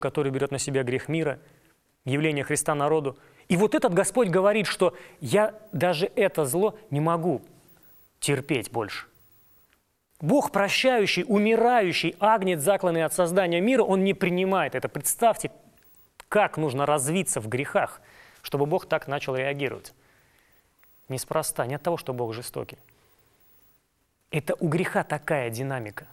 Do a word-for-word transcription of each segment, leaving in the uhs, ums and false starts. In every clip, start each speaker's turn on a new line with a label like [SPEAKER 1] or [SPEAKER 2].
[SPEAKER 1] который берет на себя грех мира, явление Христа народу. И вот этот Господь говорит, что я даже это зло не могу терпеть больше. Бог прощающий, умирающий, агнец, закланный от создания мира, Он не принимает это. Представьте, как нужно развиться в грехах, чтобы Бог так начал реагировать. Неспроста, не от того, что Бог жестокий. Это у греха такая динамика.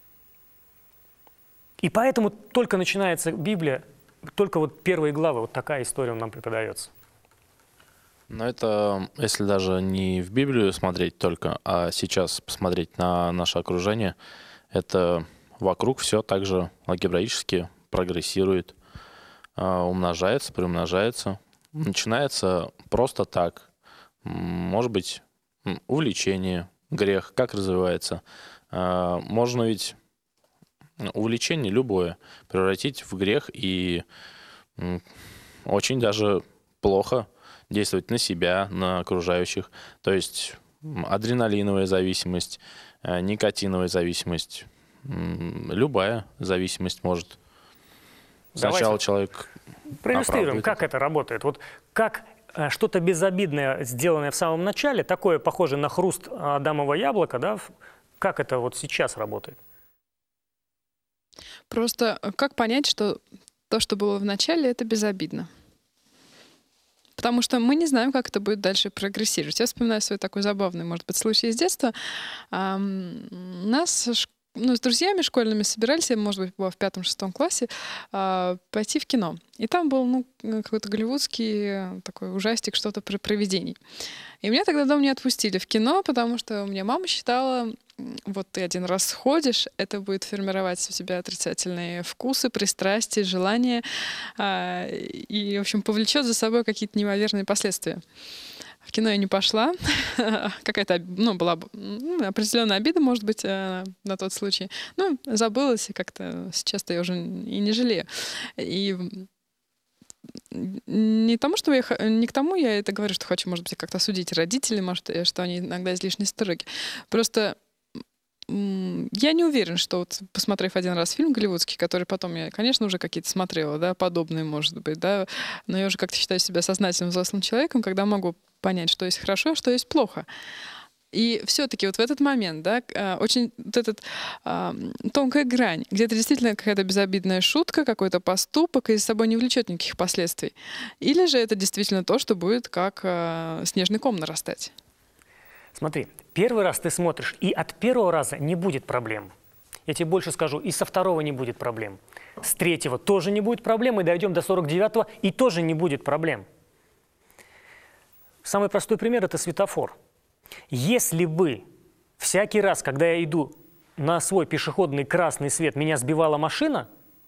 [SPEAKER 1] И поэтому только начинается Библия, только вот первые главы, вот такая история нам преподается.
[SPEAKER 2] Но это, если даже не в Библию смотреть только, а сейчас посмотреть на наше окружение, это вокруг все так же алгебраически прогрессирует, умножается, приумножается. Начинается просто так. Может быть, увлечение, грех, как развивается. Можно ведь увлечение любое превратить в грех и очень даже плохо действовать на себя, на окружающих. То есть адреналиновая зависимость, никотиновая зависимость, любая зависимость может. Сначала
[SPEAKER 1] Давайте
[SPEAKER 2] человек
[SPEAKER 1] проиллюстрируем, как это работает. Вот как что-то безобидное, сделанное в самом начале, такое похожее на хруст адамового яблока, да, как это вот сейчас работает?
[SPEAKER 3] Просто как понять, что то, что было в начале, это безобидно? Потому что мы не знаем, как это будет дальше прогрессировать. Я вспоминаю свой такой забавный, может быть, случай из детства. У нас ну, с друзьями школьными собирались, я, может быть, была в пятом-шестом классе, пойти в кино. И там был ну, какой-то голливудский такой ужастик, что-то про привидений. И меня тогда дома не отпустили в кино, потому что у меня мама считала, вот ты один раз сходишь, это будет формировать в тебе отрицательные вкусы, пристрастия, желания, и, в общем, повлечет за собой какие-то неимоверные последствия. В кино я не пошла. Какая-то, ну, была ну, определенная обида, может быть, на тот случай. Ну, забылась, и как-то сейчас-то я уже и не жалею. И не тому, что я, не к тому я это говорю, что хочу, может быть, как-то осудить родителей, может, что они иногда излишне строги. Просто я не уверен, что вот, посмотрев один раз фильм голливудский, который потом я, конечно, уже какие-то смотрела, да, подобные, может быть, да, но я уже как-то считаю себя сознательным взрослым человеком, когда могу понять, что есть хорошо, а что есть плохо. И все-таки вот в этот момент, да, очень вот эта тонкая грань, где это действительно какая-то безобидная шутка, какой-то поступок, и за собой не влечет никаких последствий. Или же это действительно то, что будет как снежный ком нарастать.
[SPEAKER 1] Смотри, первый раз ты смотришь, и от первого раза не будет проблем. Я тебе больше скажу, и со второго не будет проблем. С третьего тоже не будет проблем, и дойдем до сорок девятого, и тоже не будет проблем. Самый простой пример – это светофор. Если бы всякий раз, когда я иду на свой пешеходный красный свет, меня сбивала машина,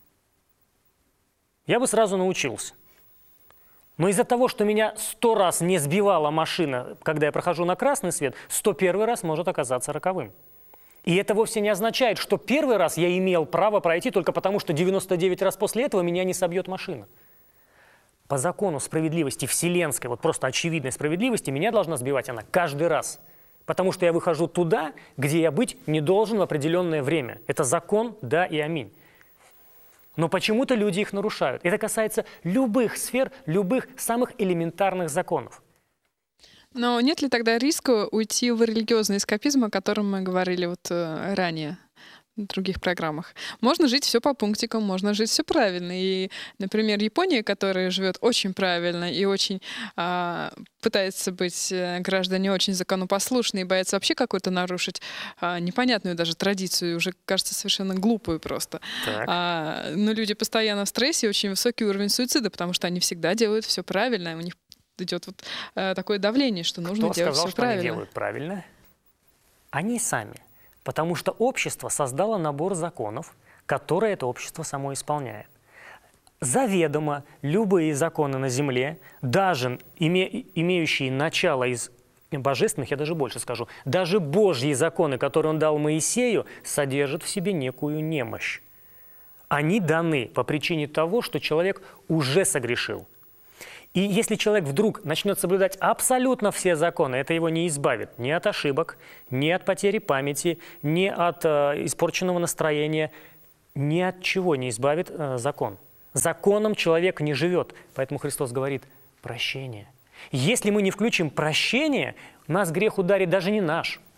[SPEAKER 1] я бы сразу научился. Но из-за того, что меня сто раз не сбивала машина, когда я прохожу на красный свет, сто первый раз может оказаться роковым. И это вовсе не означает, что первый раз я имел право пройти только потому, что девяносто девять раз после этого меня не собьет машина. По закону справедливости вселенской, вот просто очевидной справедливости, меня должна сбивать она каждый раз. Потому что я выхожу туда, где я быть не должен в определенное время. Это закон, да и аминь. Но почему-то люди их нарушают. Это касается любых сфер, любых самых элементарных законов.
[SPEAKER 3] Но нет ли тогда риска уйти в религиозный эскапизм, о котором мы говорили вот э, ранее в других программах? Можно жить все по пунктикам, можно жить все правильно. И, например, Япония, которая живет очень правильно и очень э, пытается быть э, граждане очень законопослушные и боятся вообще какую-то нарушить э, непонятную даже традицию, уже кажется совершенно глупую просто. А, но люди постоянно в стрессе, очень высокий уровень суицида, потому что они всегда делают все правильно, у них идет вот э, такое давление, что нужно
[SPEAKER 1] Кто
[SPEAKER 3] делать
[SPEAKER 1] сказал,
[SPEAKER 3] все
[SPEAKER 1] что
[SPEAKER 3] правильно.
[SPEAKER 1] Они делают правильно? Они сами. Потому что общество создало набор законов, которые это общество само исполняет. Заведомо любые законы на земле, даже име, имеющие начало из божественных, я даже больше скажу, даже Божьи законы, которые он дал Моисею, содержат в себе некую немощь. Они даны по причине того, что человек уже согрешил. И если человек вдруг начнет соблюдать абсолютно все законы, это его не избавит ни от ошибок, ни от потери памяти, ни от э, испорченного настроения, ни от чего не избавит э, закон. Законом человек не живет. Поэтому Христос говорит прощение. Если мы не включим прощение, нас грех ударит даже не наш,